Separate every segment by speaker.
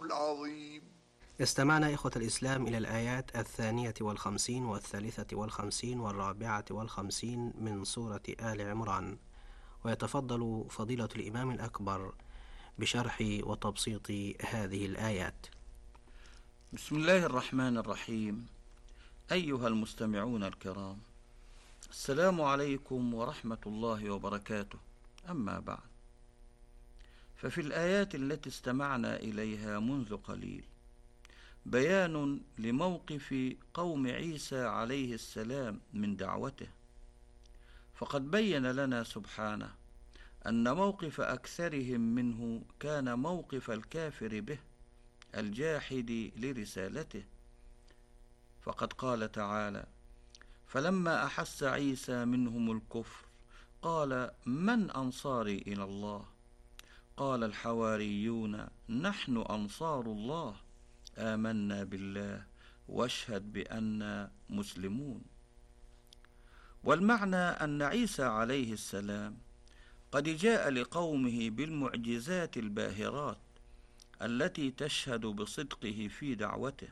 Speaker 1: العظيم.
Speaker 2: استمعنا إخوة الإسلام إلى الآيات 52 والثالثة 54 من سورة آل عمران، ويتفضل فضيلة الإمام الأكبر بشرح وتبسيط هذه الآيات.
Speaker 3: بسم الله الرحمن الرحيم. أيها المستمعون الكرام، السلام عليكم ورحمة الله وبركاته. أما بعد، ففي الآيات التي استمعنا إليها منذ قليل بيان لموقف قوم عيسى عليه السلام من دعوته، فقد بين لنا سبحانه أن موقف أكثرهم منه كان موقف الكافر به الجاحد لرسالته، فقد قال تعالى: فلما أحس عيسى منهم الكفر قال من أنصاري إلى الله؟ قال الحواريون نحن أنصار الله آمنا بالله واشهد بأننا مسلمون. والمعنى أن عيسى عليه السلام قد جاء لقومه بالمعجزات الباهرات التي تشهد بصدقه في دعوته،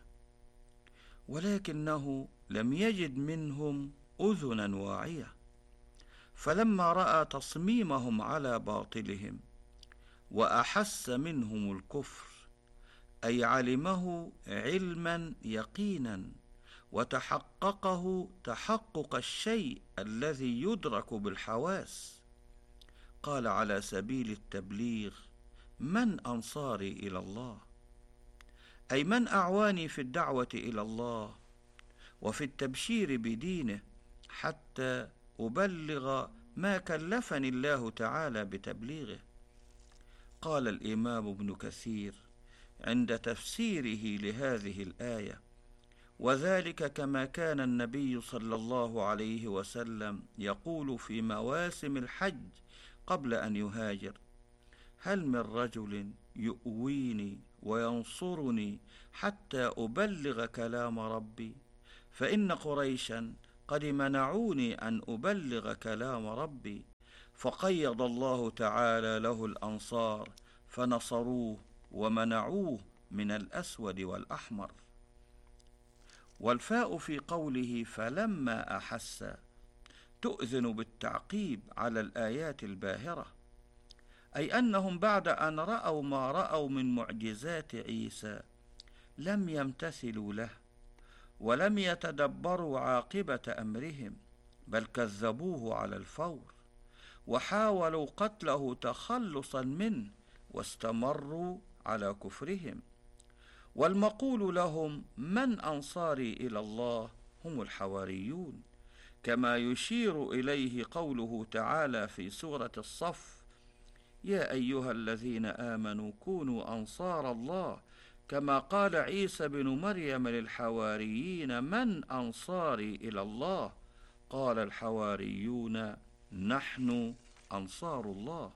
Speaker 3: ولكنه لم يجد منهم أذنا واعية، فلما رأى تصميمهم على باطلهم وأحس منهم الكفر، أي علمه علما يقينا وتحققه تحقق الشيء الذي يدرك بالحواس، قال على سبيل التبليغ: من أنصاري إلى الله؟ أي من أعواني في الدعوة إلى الله وفي التبشير بدينه حتى أبلغ ما كلفني الله تعالى بتبليغه. قال الإمام ابن كثير عند تفسيره لهذه الآية: وذلك كما كان النبي صلى الله عليه وسلم يقول في مواسم الحج قبل أن يهاجر: هل من رجل يؤويني وينصرني حتى أبلغ كلام ربي؟ فإن قريشا قد منعوني أن أبلغ كلام ربي، فقيض الله تعالى له الأنصار فنصروه ومنعوه من الأسود والأحمر. والفاء في قوله فلما أحس تؤذن بالتعقيب على الآيات الباهرة، أي أنهم بعد أن رأوا ما رأوا من معجزات عيسى لم يمتثلوا له ولم يتدبروا عاقبة أمرهم، بل كذبوه على الفور وحاولوا قتله تخلصا منه واستمروا على كفرهم. والمقول لهم من أنصاري إلى الله هم الحواريون، كما يشير إليه قوله تعالى في سورة الصف: يا أيها الذين آمنوا كونوا أنصار الله كما قال عيسى بن مريم للحواريين من أنصاري إلى الله؟ قال الحواريون نحن أنصار الله.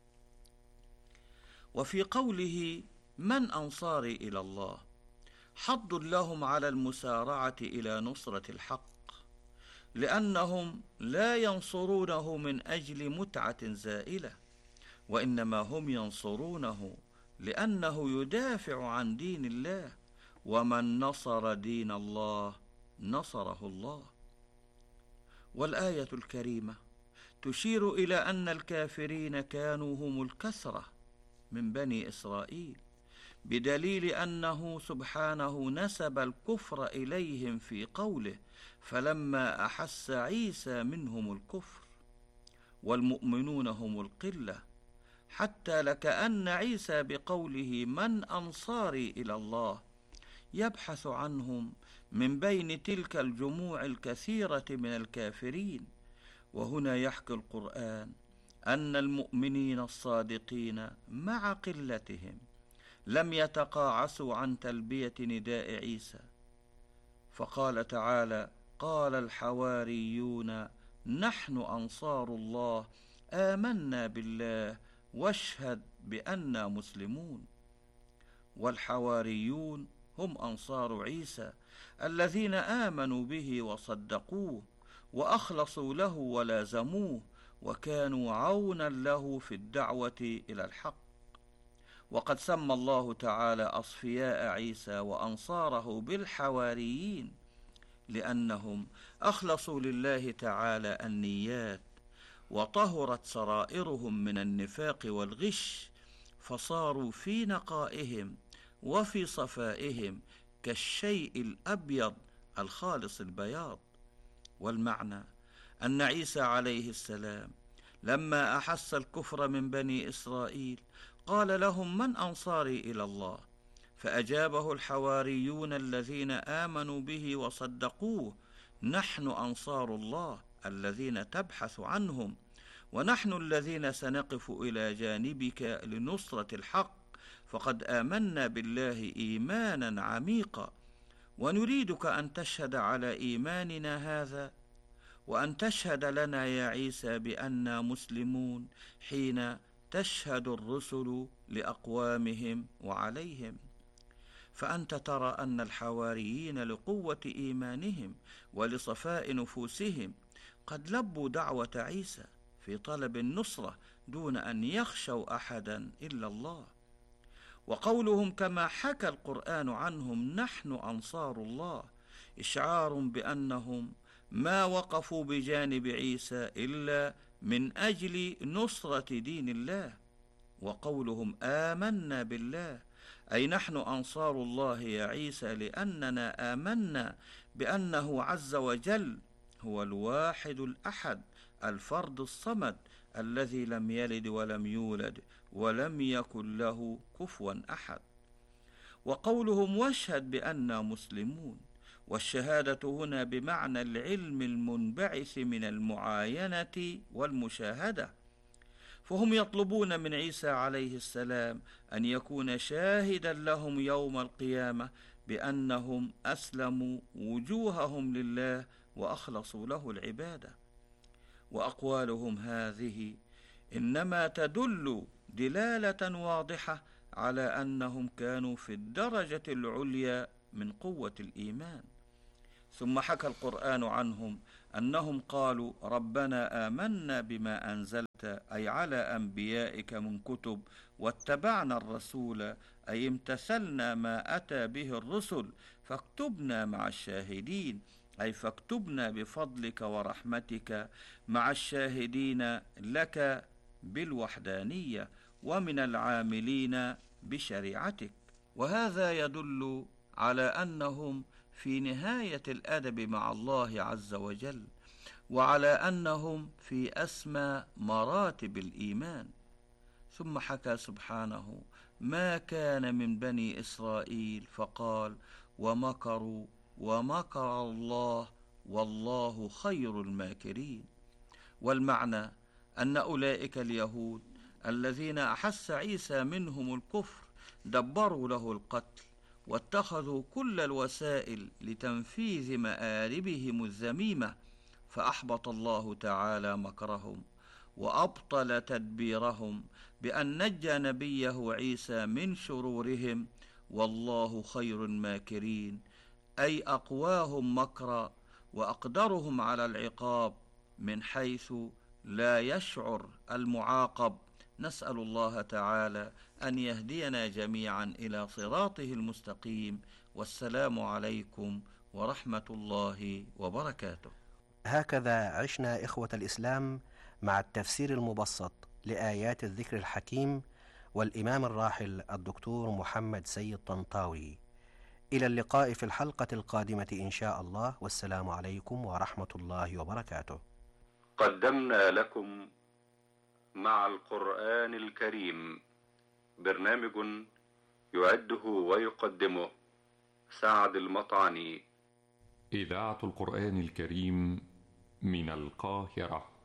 Speaker 3: وفي قوله من أنصاري إلى الله حض لهم على المسارعة إلى نصرة الحق، لأنهم لا ينصرونه من أجل متعة زائلة، وإنما هم ينصرونه لأنه يدافع عن دين الله، ومن نصر دين الله نصره الله. والآية الكريمة تشير إلى أن الكافرين كانوا هم الكثرة من بني إسرائيل، بدليل أنه سبحانه نسب الكفر إليهم في قوله فلما أحس عيسى منهم الكفر، والمؤمنون هم القلة، حتى لكأن عيسى بقوله من أنصاري إلى الله يبحث عنهم من بين تلك الجموع الكثيرة من الكافرين. وهنا يحكي القرآن أن المؤمنين الصادقين مع قلتهم لم يتقاعسوا عن تلبية نداء عيسى، فقال تعالى: قال الحواريون نحن أنصار الله آمنا بالله واشهد بأننا مسلمون. والحواريون هم أنصار عيسى الذين آمنوا به وصدقوه وأخلصوا له ولازموه وكانوا عونا له في الدعوة إلى الحق. وقد سمى الله تعالى أصفياء عيسى وأنصاره بالحواريين لأنهم أخلصوا لله تعالى النيات، وطهرت سرائرهم من النفاق والغش، فصاروا في نقائهم وفي صفائهم كالشيء الأبيض الخالص البياض. والمعنى أن عيسى عليه السلام لما أحس الكفر من بني إسرائيل قال لهم: من أنصاري إلى الله؟ فأجابه الحواريون الذين آمنوا به وصدقوه: نحن أنصار الله الذين تبحث عنهم، ونحن الذين سنقف إلى جانبك لنصرة الحق، فقد آمنا بالله إيمانا عميقا، ونريدك أن تشهد على إيماننا هذا، وأن تشهد لنا يا عيسى بأننا مسلمون حين تشهد الرسل لأقوامهم وعليهم. فأنت ترى أن الحواريين لقوة إيمانهم ولصفاء نفوسهم قد لبوا دعوة عيسى في طلب النصرة دون أن يخشوا أحدا إلا الله. وقولهم كما حكى القرآن عنهم: نحن أنصار الله، إشعار بأنهم ما وقفوا بجانب عيسى إلا من أجل نصرة دين الله. وقولهم آمنا بالله، أي نحن أنصار الله يا عيسى لأننا آمنا بأنه عز وجل هو الواحد الأحد الفرد الصمد الذي لم يلد ولم يولد ولم يكن له كفوا أحد. وقولهم واشهد بأننا مسلمون، والشهادة هنا بمعنى العلم المنبعث من المعاينة والمشاهدة، فهم يطلبون من عيسى عليه السلام أن يكون شاهدا لهم يوم القيامة بأنهم أسلموا وجوههم لله وأخلصوا له العبادة. وأقوالهم هذه إنما تدل دلالة واضحة على أنهم كانوا في الدرجة العليا من قوة الإيمان. ثم حكى القرآن عنهم أنهم قالوا: ربنا آمنا بما أنزلت، أي على أنبيائك من كتب، واتبعنا الرسول، أي امتثلنا ما أتى به الرسل، فاكتبنا مع الشاهدين، أي فاكتبنا بفضلك ورحمتك مع الشاهدين لك بالوحدانية ومن العاملين بشريعتك. وهذا يدل على أنهم في نهاية الأدب مع الله عز وجل، وعلى أنهم في أسمى مراتب الإيمان. ثم حكى سبحانه ما كان من بني إسرائيل فقال: ومكروا ومكر الله والله خير الماكرين. والمعنى أن أولئك اليهود الذين أحس عيسى منهم الكفر دبروا له القتل، واتخذوا كل الوسائل لتنفيذ مآربهم الذميمة، فأحبط الله تعالى مكرهم وأبطل تدبيرهم بأن نجى نبيه عيسى من شرورهم، والله خير الماكرين، أي أقواهم مكرا وأقدرهم على العقاب من حيث لا يشعر المعاقب. نسأل الله تعالى أن يهدينا جميعا إلى صراطه المستقيم، والسلام عليكم ورحمة الله وبركاته.
Speaker 2: هكذا عشنا إخوة الإسلام مع التفسير المبسط لآيات الذكر الحكيم والإمام الراحل الدكتور محمد سيد طنطاوي. إلى اللقاء في الحلقة القادمة إن شاء الله، والسلام عليكم ورحمة الله وبركاته.
Speaker 1: قدمنا لكم مع القرآن الكريم برنامج يعده ويقدمه سعد المطعني.
Speaker 4: إذاعة القرآن الكريم من القاهرة.